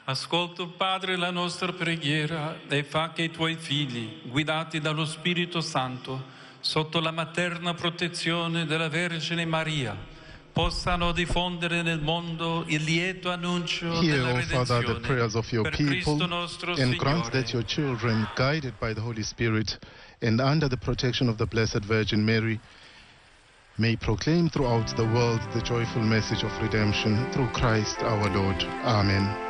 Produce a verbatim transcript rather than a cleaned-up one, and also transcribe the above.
Ascolta, Padre, la nostra preghiera e fa che i tuoi figli, guidati dallo Spirito Santo, sotto la materna protezione della Vergine Maria, possano diffondere nel mondo il lieto annuncio Hear, della O Father, the redenzione prayers of your per people, Cristo nostro and grant Signore. that your children, guided by the Holy Spirit and under the protection of the Blessed Virgin Mary, may proclaim throughout the world the joyful message of redemption through Christ our Lord. Amen.